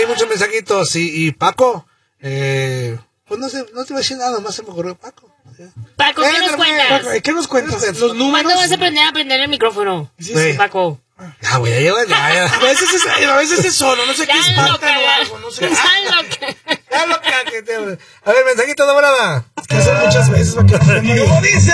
hay muchos mensajitos. Y Paco, pues no te voy a decir nada, más se me ocurrió Paco. Paco, ¿qué nos cuentas? ¿Qué nos cuentas? Los números. ¿Cuándo vas a aprender el micrófono? Sí, Paco. Ya, güey, ya. A veces es solo, no sé qué es Spartan o algo, no sé. A ver, mensajito de volada. Es que hacen muchas veces. Como dice